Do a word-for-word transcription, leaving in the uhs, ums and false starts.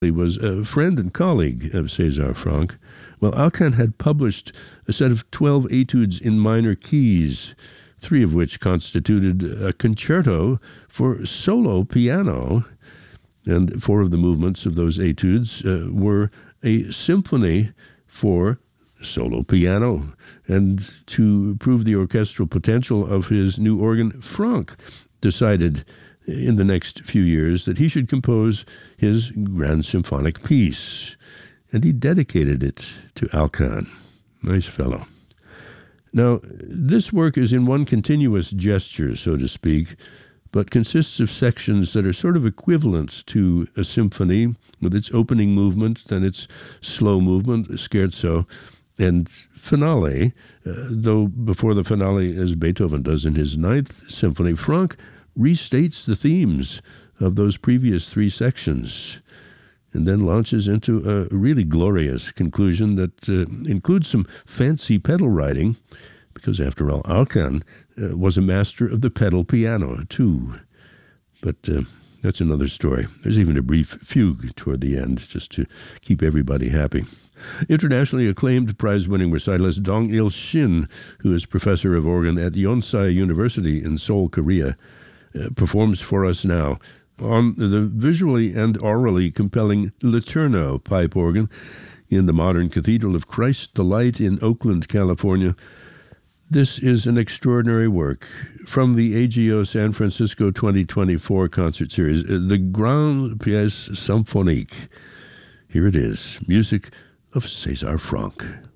He was a friend and colleague of César Franck. Well, Alcan had published a set of twelve etudes in minor keys, three of which constituted a concerto for solo piano, and four of the movements of those etudes uh, were a symphony for solo piano. And to prove the orchestral potential of his new organ, Franck decided in the next few years that he should compose his grand symphonic piece, and he dedicated it to Alcan. Nice fellow. Now, this work is in one continuous gesture, so to speak, but consists of sections that are sort of equivalent to a symphony, with its opening movement, then its slow movement, scherzo, and finale, uh, though before the finale, as Beethoven does in his Ninth Symphony, Franck restates the themes of those previous three sections, and then launches into a really glorious conclusion that uh, includes some fancy pedal writing, because after all, Alcan uh, was a master of the pedal piano, too. But uh, that's another story. There's even a brief fugue toward the end, just to keep everybody happy. Internationally acclaimed prize-winning recitalist Dong Il-shin, who is professor of organ at Yonsei University in Seoul, Korea, uh, performs for us now on the visually and aurally compelling Laterno pipe organ in the modern Cathedral of Christ the Light in Oakland, California. This is an extraordinary work from the A G O San Francisco twenty twenty-four concert series, the Grande Pièce Symphonique. Here it is, music of César Franck.